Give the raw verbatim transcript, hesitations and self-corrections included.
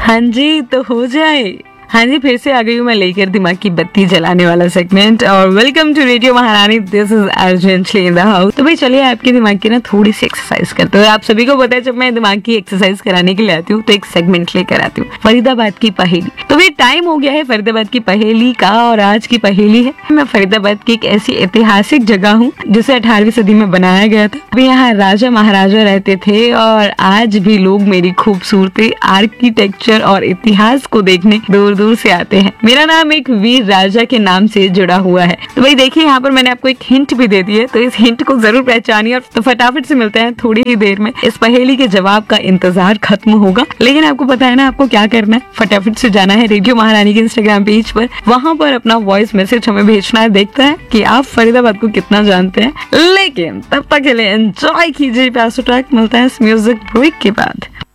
हाँ जी, तो हो जाए। हाँ जी, फिर से आ गई हूँ मैं लेकर दिमाग की बत्ती जलाने वाला सेगमेंट। और वेलकम टू रेडियो महारानी, this is urgently in the house. तो भाई चलिए आपके दिमाग की ना थोड़ी सी एक्सरसाइज करते हैं। आप सभी को पता है जब मैं दिमाग की एक्सरसाइज कराने के लिए आती हूँ तो एक सेगमेंट लेकर आती हूँ, फरीदाबाद की पहेली। तो भाई टाइम हो गया है फरीदाबाद की पहेली का, और आज की पहेली है, मैं फरीदाबाद की एक ऐसी ऐतिहासिक जगह हूँ जिसे अठारहवीं सदी में बनाया गया था। अभी यहाँ राजा महाराजा रहते थे और आज भी लोग मेरी खूबसूरती, आर्किटेक्चर और इतिहास को देखने दूर दूर से आते हैं। मेरा नाम एक वीर राजा के नाम से जुड़ा हुआ है। तो भाई देखिए यहाँ पर मैंने आपको एक हिंट भी दे दी है, तो इस हिंट को जरूर पहचानिए। और तो फटाफट से मिलते हैं थोड़ी ही देर में। इस पहेली के जवाब का इंतजार खत्म होगा, लेकिन आपको पता है ना आपको क्या करना है। फटाफट से जाना है रेडियो महारानी के इंस्टाग्राम पेज पर, वहां पर अपना वॉइस मैसेज हमें भेजना है। देखता है कि आप फरीदाबाद को कितना जानते हैं। लेकिन तब तक के लिए एंजॉय कीजिए प्यासो ट्रैक। मिलता है इस म्यूजिक ब्रेक के बाद।